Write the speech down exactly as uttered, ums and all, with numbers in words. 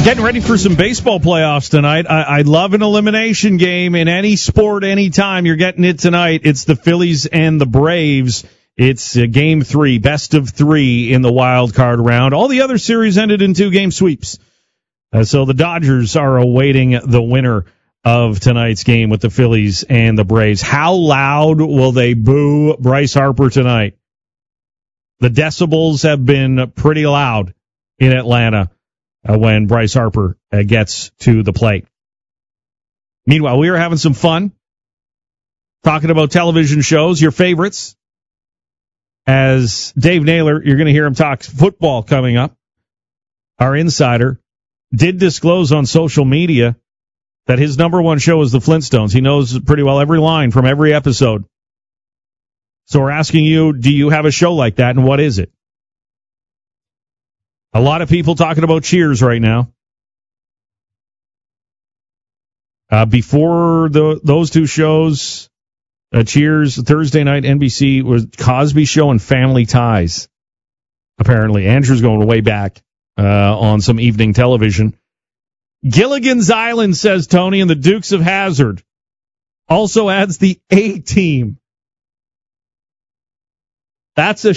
Getting ready for some baseball playoffs tonight. I, I love an elimination game in any sport, anytime. You're getting it tonight. It's the Phillies and the Braves. It's uh, game three, best of three in the wild card round. All the other series ended in two-game sweeps. Uh, so the Dodgers are awaiting the winner of tonight's game with the Phillies and the Braves. How loud will they boo Bryce Harper tonight? The decibels have been pretty loud in Atlanta uh, when Bryce Harper uh, gets to the plate. Meanwhile, we are having some fun talking about television shows, your favorites. As Dave Naylor, you're going to hear him talk football coming up. Our insider did disclose on social media that his number one show is the Flintstones. He knows pretty well every line from every episode. So we're asking you, do you have a show like that, and what is it? A lot of people talking about Cheers right now. Uh, before the those two shows, uh, Cheers, Thursday night, N B C, was Cosby Show and Family Ties. Apparently, Andrew's going way back uh, on some evening television. Gilligan's Island, says Tony, and the Dukes of Hazzard. Also adds the A-Team. That's a